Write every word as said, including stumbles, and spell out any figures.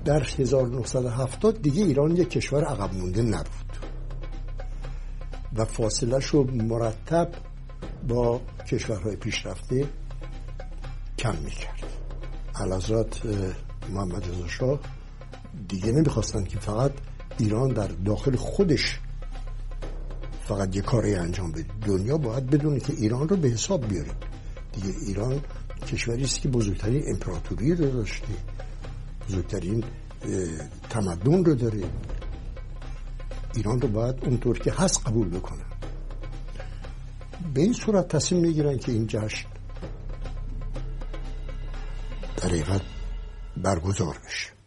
در هزار و نهصد و هفتاد دیگه ایران یک کشور عقب مونده نبود و فاصله‌اش رو مرتب با کشورهای پیشرفته کم میکرد. اعلیحضرت محمد رضا شاه دیگه نمیخواستن که فقط ایران در داخل خودش فقط یه کاری انجام بده، دنیا باید بدونه که ایران رو به حساب بیاریم دیگه. ایران کشوری است که بزرگترین امپراتوری رو داشته، بزرگترین تمدن رو داره، ایران رو باید اونطور که هست قبول بکنه. به این صورت تصمیم میگیرن که این جشن در حقیقت برگزار بشه.